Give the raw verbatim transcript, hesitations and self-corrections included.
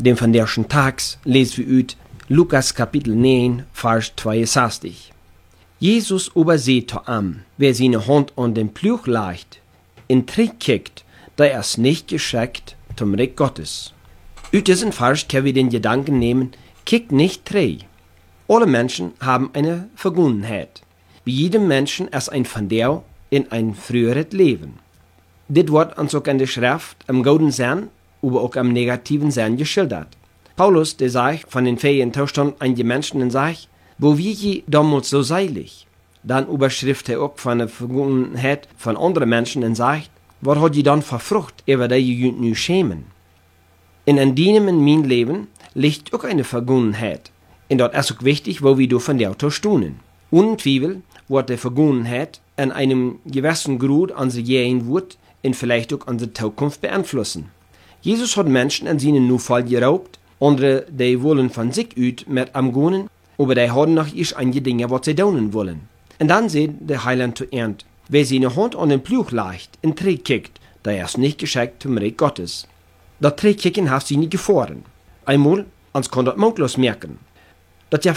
dem van derschen Tags lesen wir uit Lukas Kapitel neun, Vers zweiundsechzig. Jesus überseht to am, wer seine Hand an den Pluch legt, in Trick kickt, der ist nicht geschickt zum Reich Gottes. Uit diesen Vers können wir den Gedanken nehmen, kick nicht drei. Alle Menschen haben eine Vergangenheit. Wie jedem Menschen ist ein Verdehr in ein früheres Leben. Dit wird uns auch in der Schrift im guten Sinn, aber auch im negativen Sinn geschildert. Paulus, der sagt von den fähigen Zustand an die Menschen und sagt, wo wir je damals so seilig. Dann überschrift er auch von der Vergangenheit von anderen Menschen und sagt, was hat die dann für Frucht, über die ihr nu schämen? In ein deinem in mein Leben liegt auch eine Vergangenheit. Und dort ist auch wichtig, wo wir von der Auto stunden. Ohne Zweifel wird die Vergangenheit in einem gewissen Grad unsere Gegenwart und vielleicht auch unsere Zukunft beeinflussen. Jesus hat Menschen in seinen Nufall geraubt, andere, die wollen von sich aus mit am Gehen, aber die haben noch erst einige Dinge, was sie tun wollen. Und dann sagt der Heiland zu Ernt, wer seine Hand an den Pluch legt und Trick kickt, der ist nicht geschickt zum Reich Gottes. Das Trickkicken hat seine Gefahren. Einmal, uns kann das mutlos merken. Das ja